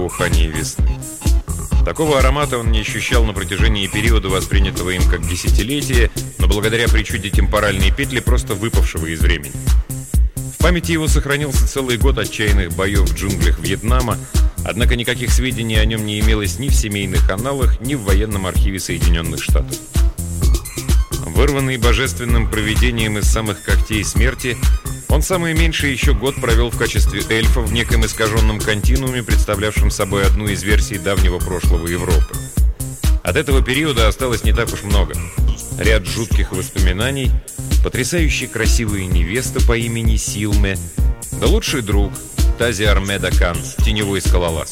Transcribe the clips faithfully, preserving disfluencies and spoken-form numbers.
благоухание весны. Такого аромата он не ощущал на протяжении периода, воспринятого им как десятилетие, но благодаря причуде темпоральной петли, просто выпавшего из времени. В памяти его сохранился целый год отчаянных боев в джунглях Вьетнама, однако никаких сведений о нем не имелось ни в семейных аналах, ни в военном архиве Соединенных Штатов. Вырванный божественным провидением из самых когтей смерти, он самое меньшее еще год провел в качестве эльфа в неком искаженном континууме, представлявшем собой одну из версий давнего прошлого Европы. От этого периода осталось не так уж много. Ряд жутких воспоминаний, потрясающе красивая невеста по имени Силме, да лучший друг Тазиар Медакан, теневой скалолаз.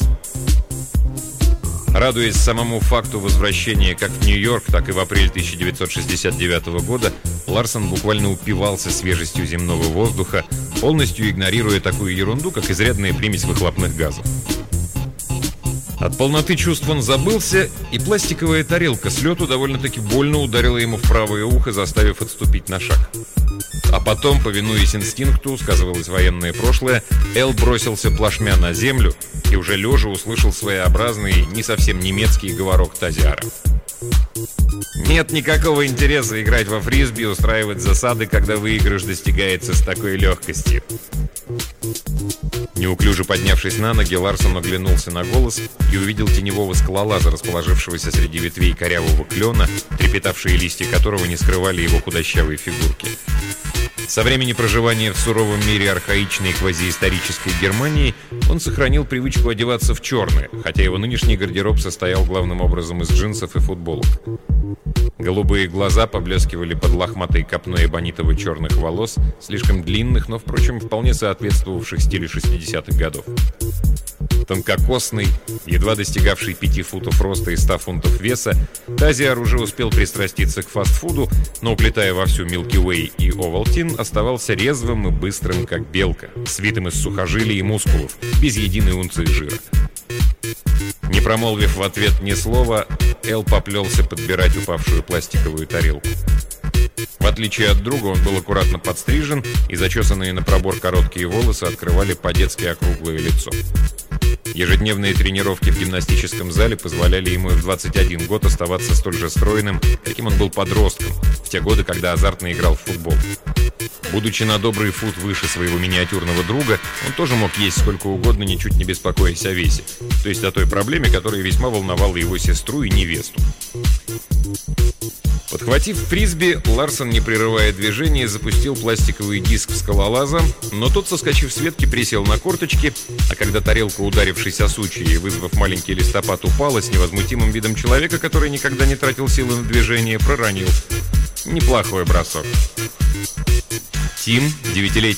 Радуясь самому факту возвращения как в Нью-Йорк, так и в апреле тысяча девятьсот шестьдесят девятого года, Ларсон буквально упивался свежестью земного воздуха, полностью игнорируя такую ерунду, как изрядная примесь выхлопных газов. От полноты чувств он забылся, и пластиковая тарелка с лету довольно-таки больно ударила ему в правое ухо, заставив отступить на шаг. А потом, повинуясь инстинкту, сказывалось военное прошлое, Эл бросился плашмя на землю и уже лежа услышал своеобразный, не совсем немецкий говорок Тазиара. «Нет никакого интереса играть во фрисби и устраивать засады, когда выигрыш достигается с такой легкостью». Неуклюже поднявшись на ноги, Ларсон оглянулся на голос и увидел теневого скалолаза, расположившегося среди ветвей корявого клена, трепетавшие листья которого не скрывали его худощавой фигурки. Со времени проживания в суровом мире архаичной квазиисторической Германии он сохранил привычку одеваться в черное, хотя его нынешний гардероб состоял главным образом из джинсов и футболок. Голубые глаза поблескивали под лохматой копной эбонитово-черных волос, слишком длинных, но, впрочем, вполне соответствовавших стилю шестидесятых годов. Тонкокосный, едва достигавший пяти футов роста и ста фунтов веса, Тазиар уже успел пристраститься к фастфуду, но, уплетая вовсю Milky Way и Ovaltine, оставался резвым и быстрым, как белка, свитым из сухожилий и мускулов, без единой унции жира. Не промолвив в ответ ни слова, Эл поплелся подбирать упавшую пластиковую тарелку. В отличие от друга, он был аккуратно подстрижен, и зачесанные на пробор короткие волосы открывали по-детски округлое лицо. Ежедневные тренировки в гимнастическом зале позволяли ему в двадцать один год оставаться столь же стройным, каким он был подростком, в те годы, когда азартно играл в футбол. Будучи на добрый фут выше своего миниатюрного друга, он тоже мог есть сколько угодно, ничуть не беспокоясь о весе, то есть о той проблеме, которая весьма волновала его сестру и невесту. Подхватив фрисби, Ларсон, не прерывая движения, запустил пластиковый диск в скалолаза, но тот, соскочив с ветки, присел на корточки, а когда тарелка, ударившись о сучье и вызвав маленький листопад, упала, с невозмутимым видом человека, который никогда не тратил силы на движение, проронил: «Неплохой бросок». Тим, девятилетний